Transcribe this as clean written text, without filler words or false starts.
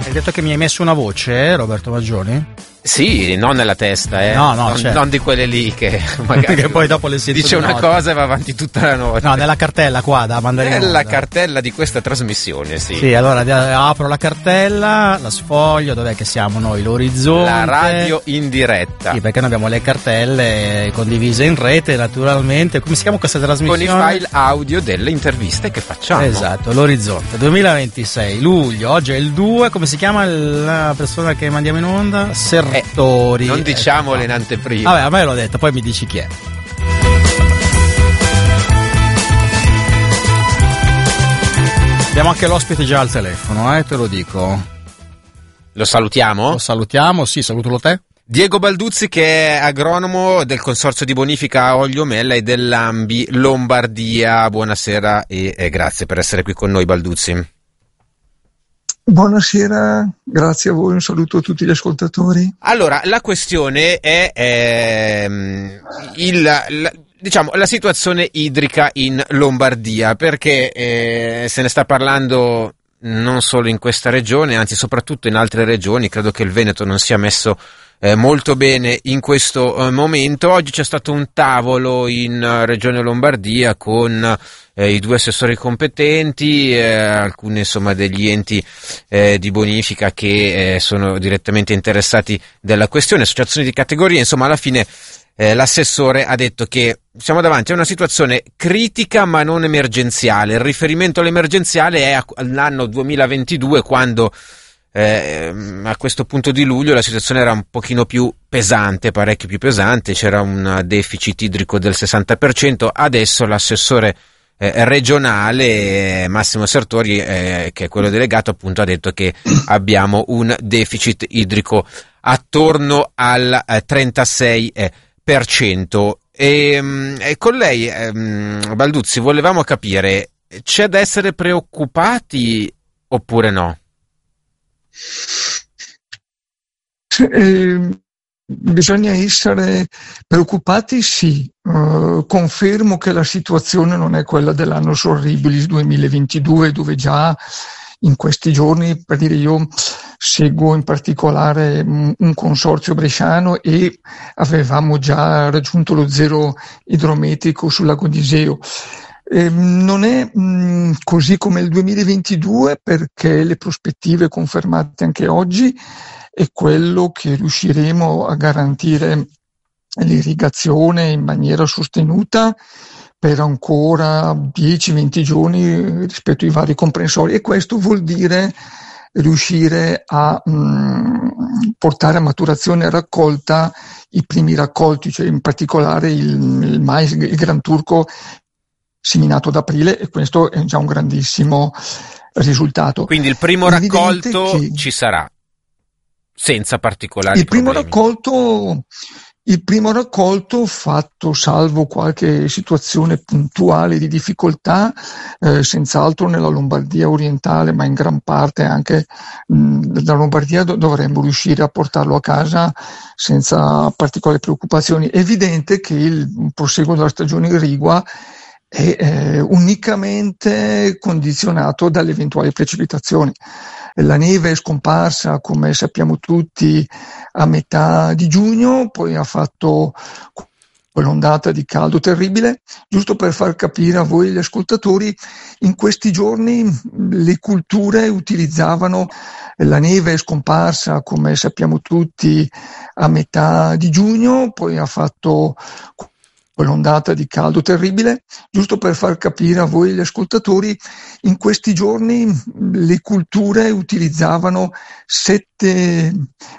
Hai detto che mi hai messo una voce, Roberto Maggioni? Sì, non nella testa, No, certo. Non di quelle lì che magari che poi dopo le sento dice una cosa e va avanti tutta la notte. No, nella cartella qua da mandare in onda. Nella cartella di questa trasmissione, sì. Sì, allora apro la cartella, la sfoglio, dov'è che siamo noi? L'orizzonte. La radio in diretta. Sì, perché noi abbiamo le cartelle condivise in rete, naturalmente. Come si chiama questa trasmissione? Con i file audio delle interviste che facciamo. Esatto, l'orizzonte 2026 luglio, oggi è il 2, come si chiama la persona che mandiamo in onda? Sertori. Non diciamole in anteprima. Vabbè, a me l'ho detto, poi mi dici chi è. Abbiamo anche l'ospite già al telefono, te lo dico. Lo salutiamo? Lo salutiamo, sì, salutalo te. Diego Balduzzi, che è agronomo del Consorzio di Bonifica Olio Mella e dell'Ambi Lombardia. Buonasera e grazie per essere qui con noi, Balduzzi. Buonasera, grazie a voi, un saluto a tutti gli ascoltatori. Allora, la questione è la situazione idrica in Lombardia, perché se ne sta parlando non solo in questa regione, anzi soprattutto in altre regioni. Credo che il Veneto non sia messo molto bene in questo momento. Oggi c'è stato un tavolo in Regione Lombardia con i due assessori competenti, alcuni insomma degli enti di bonifica che sono direttamente interessati della questione, associazioni di categoria. Insomma, alla fine l'assessore ha detto che siamo davanti a una situazione critica ma non emergenziale. Il riferimento all'emergenziale è all'anno 2022, quando a questo punto di luglio la situazione era un pochino più pesante, parecchio più pesante, c'era un deficit idrico del 60%. Adesso l'assessore regionale Massimo Sertori, che è quello delegato, appunto ha detto che abbiamo un deficit idrico attorno al 36%. E con lei, Balduzzi, volevamo capire, c'è da essere preoccupati oppure no? Bisogna essere preoccupati, sì. Confermo che la situazione non è quella dell'anno Sorribilis 2022, dove già in questi giorni, per dire, io seguo in particolare un consorzio bresciano e avevamo già raggiunto lo zero idrometrico sul lago di Iseo. Non è così come il 2022, perché le prospettive confermate anche oggi è quello che riusciremo a garantire l'irrigazione in maniera sostenuta per ancora 10-20 giorni rispetto ai vari comprensori, e questo vuol dire riuscire a portare a maturazione e raccolta i primi raccolti, cioè in particolare il mais, il Gran Turco seminato ad aprile, e questo è già un grandissimo risultato. Quindi il primo raccolto ci sarà, senza particolari problemi. Il primo raccolto, fatto salvo qualche situazione puntuale di difficoltà, senz'altro nella Lombardia orientale, ma in gran parte anche da Lombardia dovremmo riuscire a portarlo a casa senza particolari preoccupazioni. È evidente che il proseguo della stagione irrigua è unicamente condizionato dalle eventuali precipitazioni. La neve è scomparsa, come sappiamo tutti, a metà di giugno, poi ha fatto quell'ondata di caldo terribile. Giusto per far capire a voi gli ascoltatori, in questi giorni le culture utilizzavano, la neve è scomparsa, come sappiamo tutti, a metà di giugno, poi ha fatto quell'ondata di caldo terribile. Giusto per far capire a voi gli ascoltatori, in questi giorni le culture utilizzavano 7